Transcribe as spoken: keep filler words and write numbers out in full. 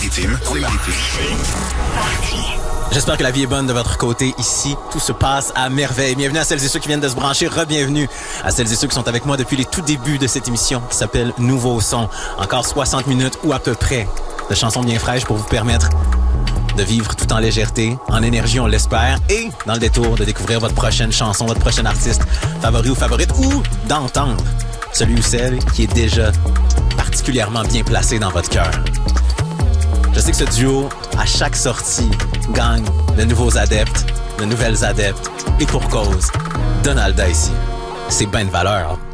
Maritime, les Maritimes. J'espère que la vie est bonne de votre côté. Ici, tout se passe à merveille. Bienvenue à celles et ceux qui viennent de se brancher. Re-bienvenue à celles et ceux qui sont avec moi depuis les tout débuts de cette émission qui s'appelle Nouveau Son. Encore soixante minutes ou à peu près de chansons bien fraîches pour vous permettre de vivre tout en légèreté, en énergie, on l'espère, et dans le détour de découvrir votre prochaine chanson, votre prochain artiste favori ou favorite, ou d'entendre celui ou celle qui est déjà particulièrement bien placé dans votre cœur. Je sais que ce duo, à chaque sortie, gagne de nouveaux adeptes, de nouvelles adeptes, et pour cause, Donalda ici. C'est ben de valeur.